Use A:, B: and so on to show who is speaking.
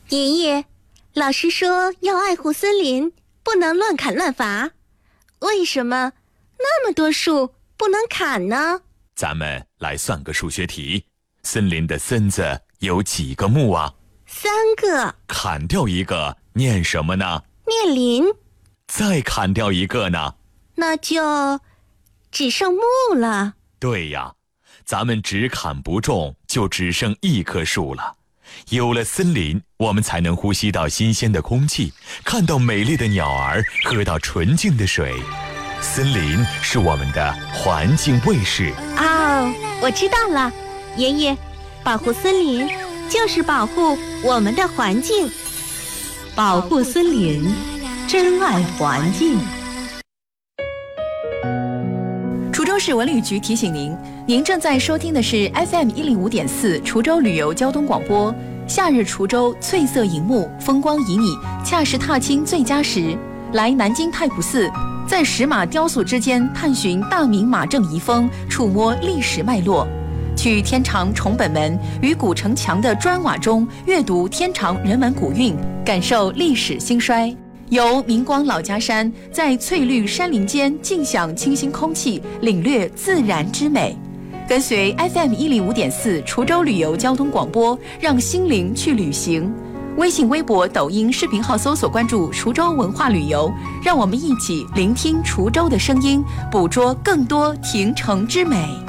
A: 爷爷，老师说要爱护森林，不能乱砍乱伐。为什么那么多树不能砍呢？
B: 咱们来算个数学题，森林的森字有几个木啊
A: ？3个。
B: 砍掉一个，念什么呢？
A: 念林。
B: 再砍掉一个呢？
A: 那就只剩木了。
B: 对呀，咱们只砍不种，就只剩1棵树了。有了森林，我们才能呼吸到新鲜的空气，看到美丽的鸟儿，喝到纯净的水。森林是我们的环境卫士。
A: 哦，我知道了，爷爷，保护森林就是保护我们的环境。
C: 保护森林，珍爱环境。
D: 滁州市文旅局提醒您，您正在收听的是 FM105.4 滁州旅游交通广播。夏日滁州翠色银幕，风光旖旎，恰是踏青最佳时。来南京太仆寺，在石马雕塑之间探寻大明马正遗风，触摸历史脉络。去天长崇本门，于古城墙的砖瓦中阅读天长人文古韵，感受历史兴衰。游明光老家山，在翠绿山林间静享清新空气，领略自然之美。跟随 FM105.4 滁州旅游交通广播，让心灵去旅行。微信、微博、抖音视频号搜索关注滁州文化旅游，让我们一起聆听滁州的声音，捕捉更多亭城之美。